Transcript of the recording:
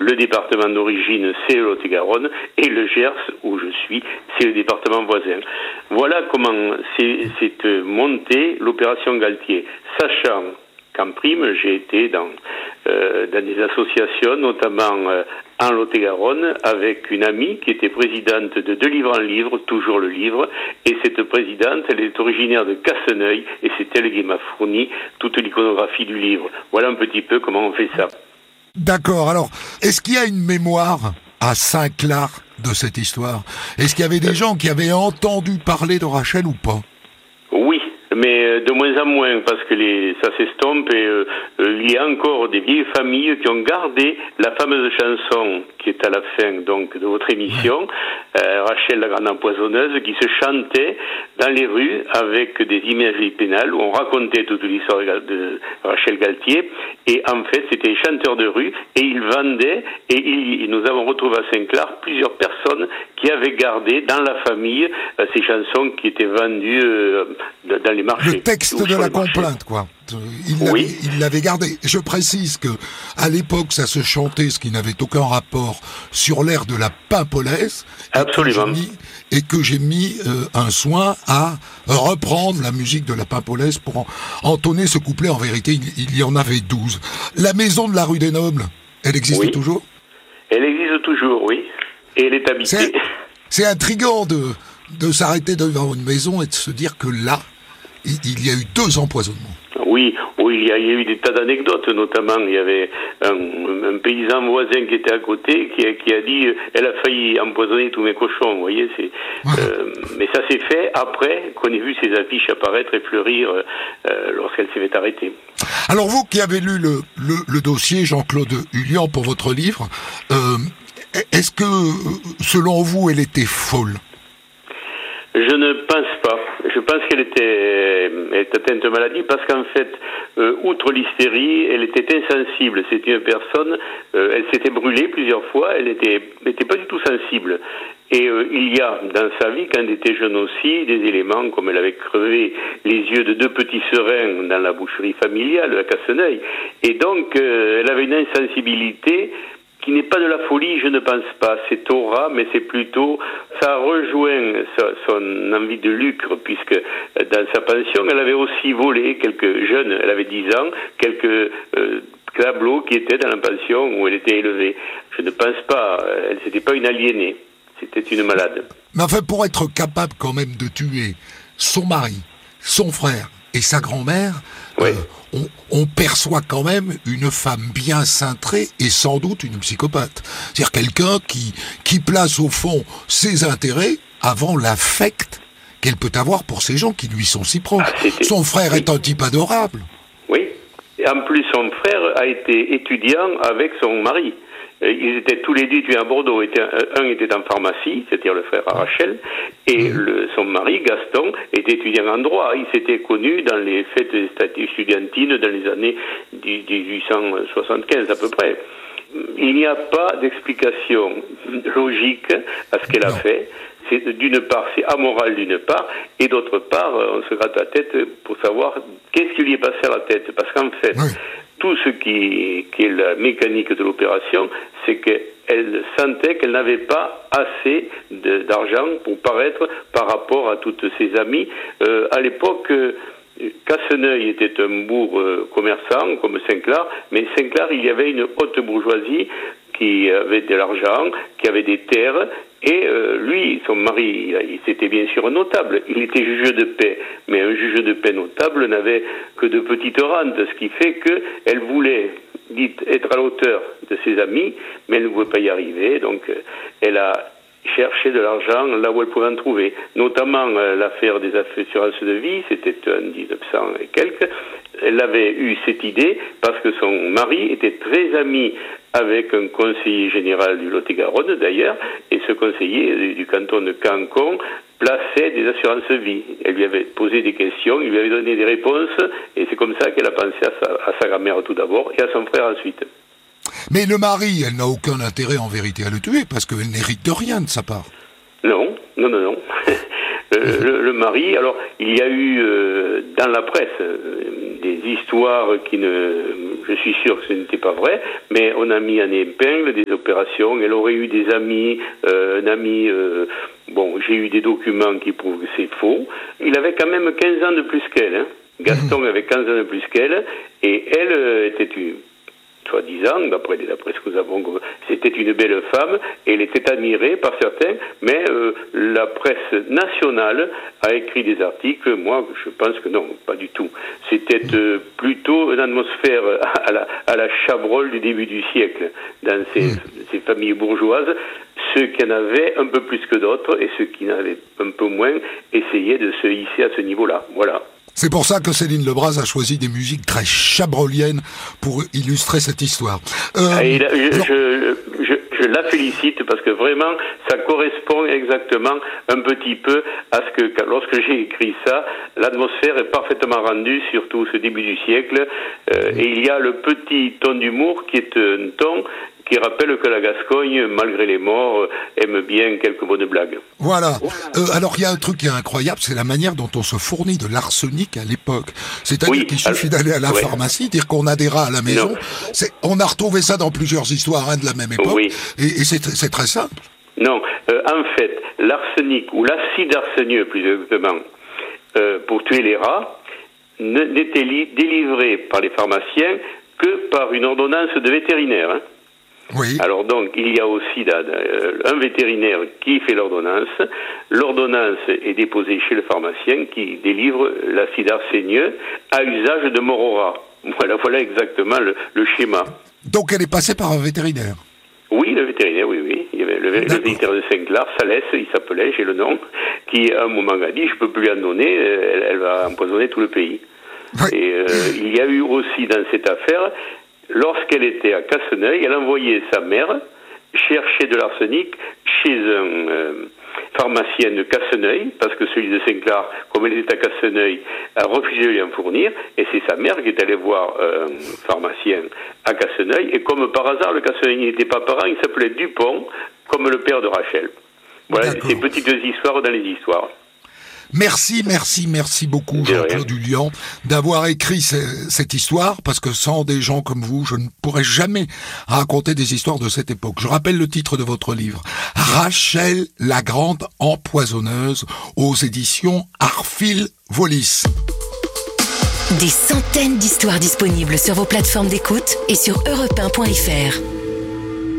le département d'origine, c'est le Lot-et-Garonne, et le Gers, où je suis, c'est le département voisin. Voilà comment c'est monté l'opération Galtier, sachant qu'en prime, j'ai été dans des associations, notamment en Lot-et-Garonne, avec une amie qui était présidente de De Livre en Livre, toujours le livre, et cette présidente, elle est originaire de Casseneuil, et c'est elle qui m'a fourni toute l'iconographie du livre. Voilà un petit peu comment on fait ça. D'accord, alors, est-ce qu'il y a une mémoire à Saint-Clar de cette histoire? Est-ce qu'il y avait des gens qui avaient entendu parler de Rachel ou pas? Oui, mais de moins en moins, parce que ça s'estompe et il y a encore des vieilles familles qui ont gardé la fameuse chanson qui est à la fin donc de votre émission, Rachel la grande empoisonneuse, qui se chantait dans les rues avec des imageries pénales où on racontait toute l'histoire de Rachel Galtier, et en fait c'était les chanteurs de rue et ils vendaient, et nous avons retrouvé à Saint-Clar plusieurs personnes qui avaient gardé dans la famille ces chansons qui étaient vendues dans les marchés. Le texte de la complainte, quoi. Il l'avait gardé. Je précise que à l'époque, ça se chantait, ce qui n'avait aucun rapport, sur l'air de la Paimpolaise. Absolument. Et que j'ai mis un soin à reprendre la musique de la Paimpolaise pour entonner ce couplet. En vérité, il y en avait 12. La maison de la rue des Nobles, elle existe toujours? Elle existe toujours, oui. Et elle est habitée. C'est intriguant de s'arrêter devant une maison et de se dire que là, il y a eu 2 empoisonnements. Oui, il y a eu des tas d'anecdotes, notamment il y avait un paysan voisin qui était à côté qui a dit elle a failli empoisonner tous mes cochons, vous voyez, mais ça s'est fait après qu'on ait vu ces affiches apparaître et fleurir lorsqu'elle s'est fait arrêter. Alors vous qui avez lu le dossier, Jean-Claude Hullian, pour votre livre, est-ce que selon vous elle était folle? Je ne pense pas. Je pense qu'elle était atteinte de maladie parce qu'en fait, outre l'hystérie, elle était insensible. C'est une personne, elle s'était brûlée plusieurs fois, elle était pas du tout sensible. Et il y a dans sa vie, quand elle était jeune aussi, des éléments comme elle avait crevé les yeux de 2 petits serins dans la boucherie familiale à Casseneuil. Et donc, elle avait une insensibilité qui n'est pas de la folie, je ne pense pas. C'est aura, mais c'est plutôt, ça rejoint son envie de lucre, puisque dans sa pension, elle avait aussi volé quelques jeunes, elle avait 10 ans, quelques tableaux qui étaient dans la pension où elle était élevée. Je ne pense pas, c'était pas une aliénée, c'était une malade. Mais enfin, pour être capable quand même de tuer son mari, son frère et sa grand-mère, oui. On perçoit quand même une femme bien cintrée et sans doute une psychopathe. C'est-à-dire quelqu'un qui place au fond ses intérêts avant l'affect qu'elle peut avoir pour ces gens qui lui sont si proches. Son frère est un type adorable. Oui, et en plus son frère a été étudiant avec son mari. Ils étaient tous les deux étudiants à Bordeaux. Un était en pharmacie, c'est-à-dire le frère Rachel, et son mari, Gaston, était étudiant en droit. Ils s'étaient connus dans les fêtes estudiantines dans les années 1875 à peu près. Il n'y a pas d'explication logique à ce qu'elle a fait. D'une part, c'est amoral d'une part, et d'autre part, on se gratte la tête pour savoir qu'est-ce qui lui est passé à la tête. Parce qu'en fait, tout ce qui est la mécanique de l'opération, c'est qu'elle sentait qu'elle n'avait pas assez d'argent pour paraître par rapport à toutes ses amies. À l'époque, Casseneuil était un bourg commerçant comme Saint-Clar, mais Saint-Clar, il y avait une haute bourgeoisie qui avait de l'argent, qui avait des terres, et lui, son mari, c'était bien sûr un notable, il était juge de paix, mais un juge de paix notable n'avait que de petites rentes, ce qui fait qu'elle voulait être à la hauteur de ses amis, mais elle ne pouvait pas y arriver, donc elle a cherché de l'argent là où elle pouvait en trouver, notamment l'affaire des assurances de vie, c'était en 1900 et quelques. Elle avait eu cette idée parce que son mari était très ami avec un conseiller général du Lot-et-Garonne d'ailleurs, et ce conseiller du canton de Cancon plaçait des assurances vie. Elle lui avait posé des questions, il lui avait donné des réponses, et c'est comme ça qu'elle a pensé à sa grand-mère tout d'abord, et à son frère ensuite. Mais le mari, elle n'a aucun intérêt en vérité à le tuer, parce qu'elle n'hérite de rien de sa part. Non. Le mari, alors il y a eu dans la presse des histoires qui je suis sûr que ce n'était pas vrai, mais on a mis en épingle des opérations. Elle aurait eu des amis, un ami, j'ai eu des documents qui prouvent que c'est faux. Il avait quand même 15 ans de plus qu'elle, hein. Gaston avait 15 ans de plus qu'elle, et elle était soi-disant, d'après ce que nous avons, c'était une belle femme, et elle était admirée par certains, mais la presse nationale a écrit des articles, moi je pense que non, pas du tout. C'était plutôt une atmosphère à la Chabrol du début du siècle, dans ces familles bourgeoises. Ceux qui en avaient un peu plus que d'autres, et ceux qui en avaient un peu moins, essayaient de se hisser à ce niveau-là, voilà. C'est pour ça que Céline Lebras a choisi des musiques très chabroliennes pour illustrer cette histoire. Je la félicite parce que vraiment, ça correspond exactement un petit peu à ce que, lorsque j'ai écrit ça, l'atmosphère est parfaitement rendue, surtout ce début du siècle, et il y a le petit ton d'humour qui est un ton qui rappelle que la Gascogne, malgré les morts, aime bien quelques bonnes blagues. Voilà. Alors, il y a un truc qui est incroyable, c'est la manière dont on se fournit de l'arsenic à l'époque. C'est-à-dire qu'il suffit d'aller à la pharmacie, dire qu'on a des rats à la maison. On a retrouvé ça dans plusieurs histoires de la même époque. Oui. Et c'est très simple. Non. En fait, l'arsenic, ou l'acide arsenieux, plus exactement, pour tuer les rats, n'était délivré par les pharmaciens que par une ordonnance de vétérinaire, hein. Oui. Alors donc, il y a aussi un vétérinaire qui fait l'ordonnance. L'ordonnance est déposée chez le pharmacien qui délivre l'acide arsenieux à usage de mort aux rats. Voilà exactement le schéma. Donc elle est passée par un vétérinaire? Oui, le vétérinaire, oui. Il y avait le vétérinaire de Saint-Clar, Salès, il s'appelait, j'ai le nom, qui à un moment a dit, je ne peux plus en donner, elle va empoisonner tout le pays. Oui. Et il y a eu aussi dans cette affaire... Lorsqu'elle était à Casseneuil, elle envoyait sa mère chercher de l'arsenic chez un pharmacien de Casseneuil, parce que celui de Saint-Clar, comme elle était à Casseneuil, a refusé de lui en fournir, et c'est sa mère qui est allée voir un pharmacien à Casseneuil, et comme par hasard, le Casseneuil n'était pas parent, il s'appelait Dupont, comme le père de Rachel. Voilà, ces petites histoires dans les histoires. Merci beaucoup Jean-Claude Hullian d'avoir écrit cette histoire, parce que sans des gens comme vous, je ne pourrais jamais raconter des histoires de cette époque. Je rappelle le titre de votre livre, Rachel la Grande Empoisonneuse, aux éditions Arfil Wallis. Des centaines d'histoires disponibles sur vos plateformes d'écoute et sur europe1.fr.